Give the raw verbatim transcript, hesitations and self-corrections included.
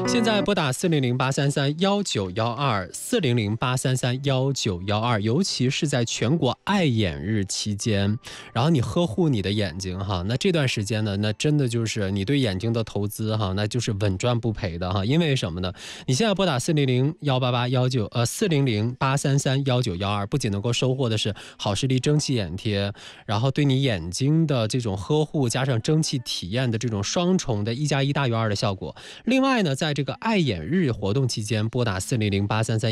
现在拨打四零零八三三幺九幺二四零零八三三幺九幺二，尤其是在全国爱眼日期间，然后你呵护你的眼睛哈，那这段时间呢，那真的就是你对眼睛的投资哈，那就是稳赚不赔的哈。因为什么呢？你现在拨打四零零幺八八幺九呃四零零八三三幺九幺二，不仅能够收获的是好视力蒸汽眼贴，然后对你眼睛的这种呵护加上蒸汽体验的这种双重的一加一大于二的效果。另外呢，在这个爱眼日活动期间，拨打四零零八三三